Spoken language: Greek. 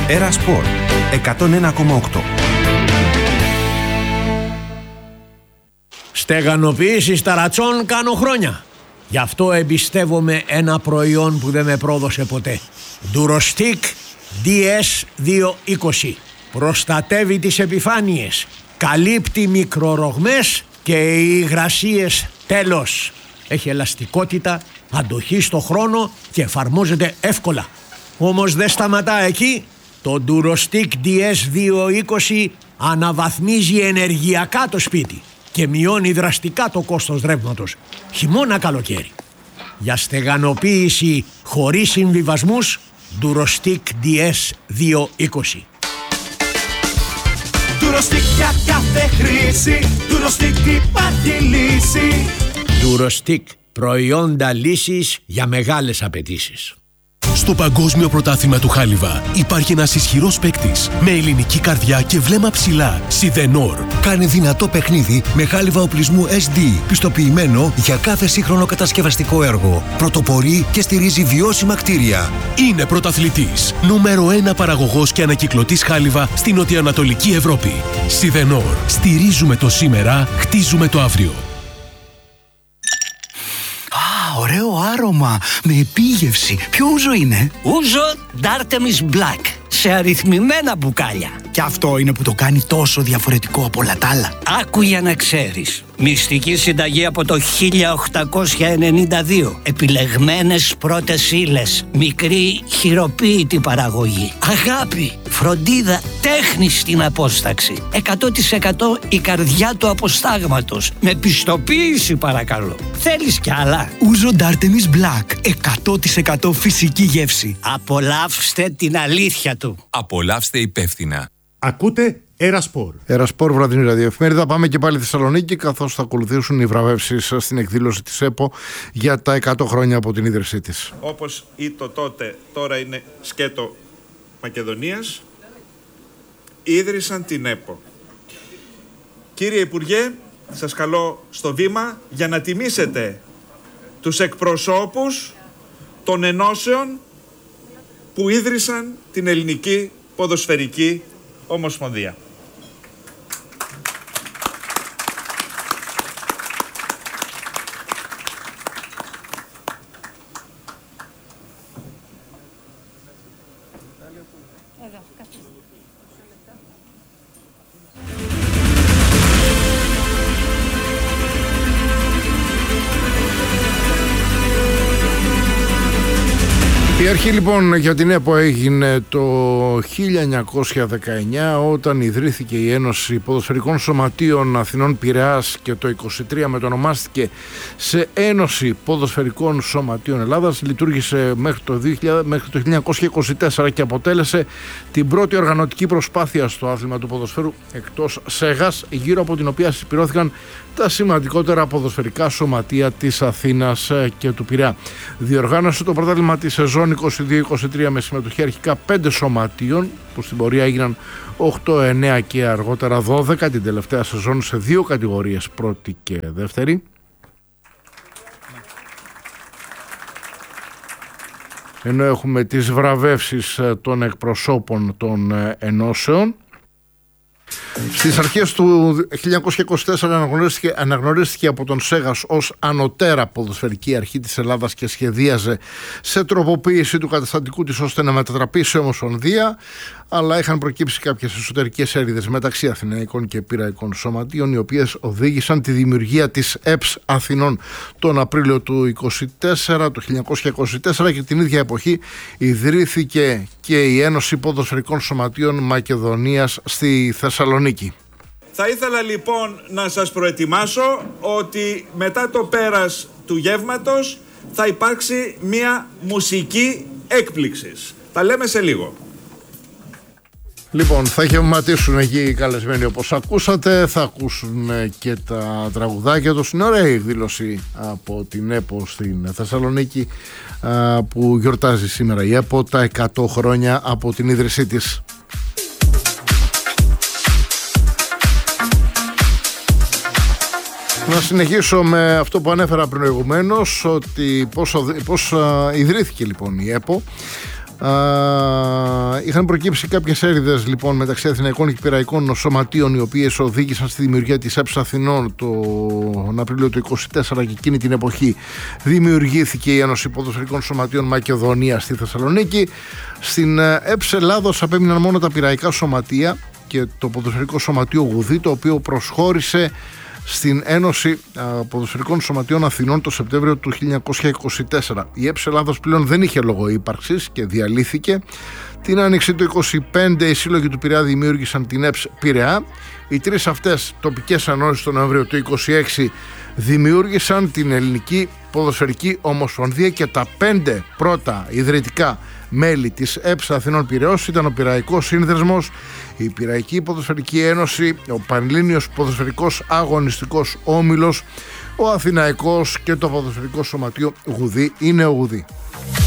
Έρα Σπορ 101,8. Στεγανοποίηση ταρατσών κάνω χρόνια. Γι' αυτό εμπιστεύομαι ένα προϊόν που δεν με πρόδωσε ποτέ. Durostic DS220. Προστατεύει τις επιφάνειες, καλύπτει μικρορογμές και οι υγρασίες τέλος. Έχει ελαστικότητα, αντοχή στο χρόνο και εφαρμόζεται εύκολα. Όμως δεν σταματά εκεί. Το Durostic DS220 αναβαθμίζει ενεργειακά το σπίτι και μειώνει δραστικά το κόστος ρεύματος, χειμώνα καλοκαίρι. Για στεγανοποίηση χωρίς συμβιβασμούς, Durostic DS220. Durostic για κάθε χρήση, Durostic υπάρχει λύση. Durostic, προϊόντα λύσης για μεγάλες απαιτήσεις. Στο Παγκόσμιο Πρωτάθλημα του Χάλιβα υπάρχει ένας ισχυρός παίκτης με ελληνική καρδιά και βλέμμα ψηλά. Σιδενόρ. Κάνει δυνατό παιχνίδι με χάλιβα οπλισμού SD, πιστοποιημένο για κάθε σύγχρονο κατασκευαστικό έργο. Πρωτοπορεί και στηρίζει βιώσιμα κτίρια. Είναι πρωταθλητής. Νούμερο 1 παραγωγός και ανακυκλωτής χάλιβα στην νοτιοανατολική Ευρώπη. Σιδενόρ. Στηρίζουμε το σήμερα, χτίζουμε το αύριο. Ωραίο άρωμα, με επίγευση. Ποιο ούζο είναι? Ούζο D'Artemis Black, σε αριθμημένα μπουκάλια. Και αυτό είναι που το κάνει τόσο διαφορετικό από όλα τα άλλα. Άκου για να ξέρεις. Μυστική συνταγή από το 1892. Επιλεγμένες πρώτες ύλες. Μικρή χειροποίητη παραγωγή. Αγάπη, φροντίδα, τέχνη στην απόσταξη. 100% η καρδιά του αποστάγματος. Με πιστοποίηση παρακαλώ. Θέλεις κι άλλα? Ούζο D'Artemis Black. 100% φυσική γεύση. Απολαύστε την αλήθεια του. Απολαύστε υπεύθυνα. Ακούτε Έρα Σπορ. Έρα Σπορ, βραδινή ραδιοεφημερίδα. Πάμε και πάλι Θεσσαλονίκη, καθώς θα ακολουθήσουν οι βραβεύσεις στην εκδήλωση της ΕΠΟ για τα 100 χρόνια από την ίδρυσή της. Όπως ήτο τότε, τώρα είναι σκέτο Μακεδονίας, ίδρυσαν την ΕΠΟ. Κύριε Υπουργέ, σας καλώ στο βήμα για να τιμήσετε τους εκπροσώπους των ενώσεων που ίδρυσαν την Ελληνική Ποδοσφαιρική Ομοσπονδία. Η αρχή λοιπόν για την ΕΠΟ έγινε το 1919 όταν ιδρύθηκε η Ένωση Ποδοσφαιρικών Σωματείων Αθηνών Πειραιάς και το 1923 μετονομάστηκε σε Ένωση Ποδοσφαιρικών Σωματείων Ελλάδας. Λειτουργήσε μέχρι το 1924 και αποτέλεσε την πρώτη οργανωτική προσπάθεια στο άθλημα του ποδοσφαίρου εκτός ΣΕΓΑΣ, γύρω από την οποία συσπηρώθηκαν τα σημαντικότερα ποδοσφαιρικά σωματεία της Αθήνας και του Πειραιά. Διοργάνωσε το πρωτάθλημα τη σεζόν 22-23 με συμμετοχή αρχικά 5 σωματείων, που στην πορεία έγιναν 8, 9 και αργότερα 12 την τελευταία σεζόν σε 2 κατηγορίες, πρώτη και δεύτερη. Ενώ έχουμε τις βραβεύσεις των εκπροσώπων των ενώσεων. Στις αρχές του 1924 αναγνωρίστηκε από τον ΣΕΓΑΣ ως ανωτέρα ποδοσφαιρική αρχή της Ελλάδας και σχεδίαζε σε τροποποίηση του καταστατικού της ώστε να μετατραπεί σε ομοσπονδία, αλλά είχαν προκύψει κάποιες εσωτερικές έρηδες μεταξύ Αθηναϊκών και Πειραϊκών σωματείων, οι οποίες οδήγησαν τη δημιουργία της ΕΠΣ Αθηνών τον Απρίλιο του 1924 και την ίδια εποχή ιδρύθηκε και η Ένωση Ποδοσφαιρικών Σωματείων Μακεδονίας στη Θεσσαλονίκη. Θα ήθελα λοιπόν να σας προετοιμάσω ότι μετά το πέρας του γεύματος θα υπάρξει μια μουσική έκπληξης. Τα λέμε σε λίγο. Λοιπόν, θα γευματίσουν εκεί οι καλεσμένοι όπως ακούσατε, θα ακούσουν και τα τραγουδάκια τους. Είναι ωραία η εκδήλωση από την ΕΠΟ στην Θεσσαλονίκη που γιορτάζει σήμερα η ΕΠΟ τα 100 χρόνια από την ίδρυσή της. Να συνεχίσω με αυτό που ανέφερα προηγουμένως, ότι πώς ιδρύθηκε λοιπόν η ΕΠΟ. Είχαν προκύψει κάποιες έρηδες λοιπόν μεταξύ Αθηναϊκών και Πειραϊκών σωματείων, οι οποίες οδήγησαν στη δημιουργία της ΕΠΣ Αθηνών τον Απρίλιο του 24, και εκείνη την εποχή δημιουργήθηκε η Ένωση Ποδοσφαιρικών Σωματείων Μακεδονία στη Θεσσαλονίκη. Στην ΕΠΣ Ελλάδος απέμειναν μόνο τα πειραϊκά σωματεία και το Ποδοσφαιρικό Σωματείο Γουδί, το οποίο προσχώρησε στην Ένωση Ποδοσφαιρικών Σωματείων Αθηνών το Σεπτέμβριο του 1924. Η ΕΠΣ Ελλάδος πλέον δεν είχε λόγο ύπαρξης και διαλύθηκε. Την άνοιξη του 25 οι σύλλογοι του Πειραιά δημιούργησαν την ΕΠΣ Πειραιά. Οι τρεις αυτές τοπικές ενώσεις τον Νοέμβριο του 26 δημιούργησαν την Ελληνική Ποδοσφαιρική Ομοσπονδία, και τα 5 πρώτα ιδρυτικά μέλη της ΕΠΣ Αθηνών Πειραιώς ήταν ο Πειραϊκός Σύνδεσμος, η Πειραϊκή Ποδοσφαιρική Ένωση, ο Πανελλήνιος Ποδοσφαιρικός Αγωνιστικός Όμιλος, ο Αθηναϊκός και το Ποδοσφαιρικό Σωματείο Γουδί είναι ο Γουδί.